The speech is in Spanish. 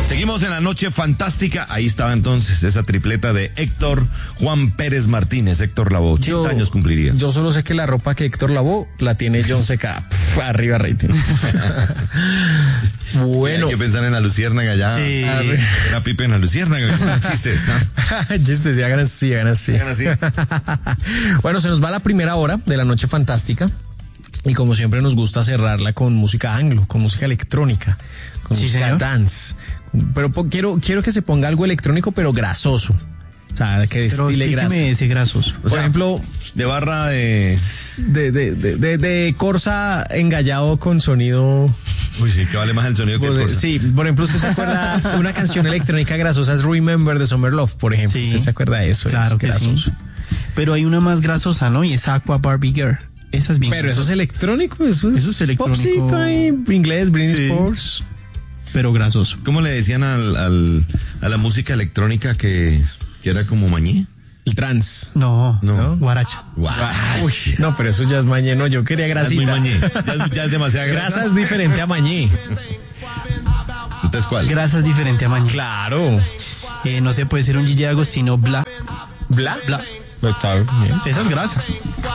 Seguimos en la noche fantástica. Ahí estaba entonces esa tripleta de Héctor Juan Pérez Martínez. Héctor Lavoe, 80 años cumpliría. Yo solo sé que la ropa que Héctor lavó la tiene John C.K. Arriba rating. Bueno. Hay que pensar en la luciérnaga ya. Sí. Era Pipe en la luciérnaga. Chistes, Chistes, hagan así. Bueno, se nos va la primera hora de la noche fantástica. Y como siempre nos gusta cerrarla con música anglo, con música electrónica, con música señor. dance. Pero quiero que se ponga algo electrónico, pero grasoso. O sea, que Pero destile grasa. explíqueme ese grasoso. Por ejemplo, de barra de... de Corsa engallado con sonido. Uy, sí, que vale más el sonido que el Corsa. Sí, por ejemplo, usted se acuerda de una canción electrónica grasosa, es Remember de Summer Love, por ejemplo. Sí. ¿Usted se acuerda de eso? Claro Es que grasoso. sí. Pero hay una más grasosa, ¿no? Y es Aqua Barbie Girl. Esa es bien Pero eso es grasosa. electrónico, eso es electrónico. popcito ahí, inglés, Britney Sí. Spears. Pero grasoso. ¿Cómo le decían a la música electrónica que era como mañé? El trans. No, No. guaracha. Guau. Uy, no, pero eso ya es mañé, no, yo quería Ya es muy grasita. mañé. Ya es demasiada grasa. Grasa es diferente a mañé. Entonces, ¿cuál? Grasa es diferente a mañana. Claro. No se puede ser un Gigi Agostino bla. ¿Bla? Bla. Pues está bien. Esa es grasa.